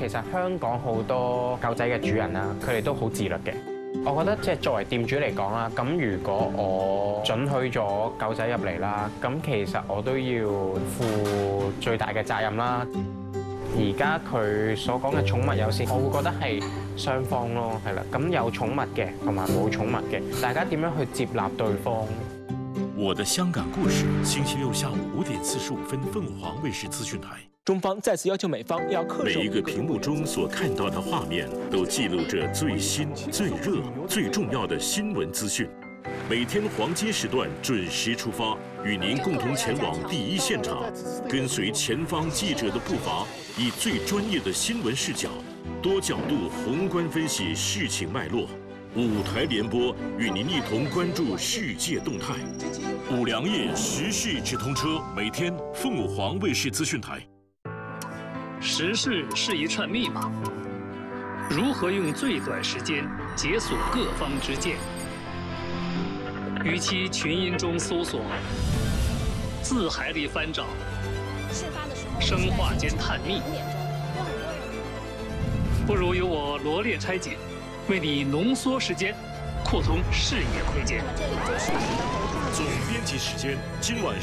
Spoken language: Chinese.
其實香港好多狗仔嘅主人啦，佢哋都好自律嘅。我覺得即係作為店主嚟講啦，咁如果我准許咗狗仔入嚟啦，咁其實我都要負最大嘅責任啦。而家佢所講嘅寵物友善，我會覺得係雙方咯，係啦。咁有寵物嘅同埋冇寵物嘅，大家點樣去接納對方？ 我的香港故事，星期六下午5點45分，鳳凰衛視資訊台。 中方再次要求美方要恪守。 每一個屏幕中所看到的畫面，都記錄着最新、最熱、最重要的新聞資訊。每天黃金時段準時出發，與您共同前往第一現場，跟隨前方記者的步伐，以最專業的新聞視角，多角度宏觀分析事情脈絡。5台聯播，與您一同關注世界動態。5糧液時事直通車，每天鳳凰衛視資訊台。 時事是一串密碼，如何用最短時間解鎖各方之見？與其群英中搜索，字海裡翻找，生化間探秘，不如由我羅列拆解，為你濃縮時間，擴通視野空間。 總編輯時間今晚。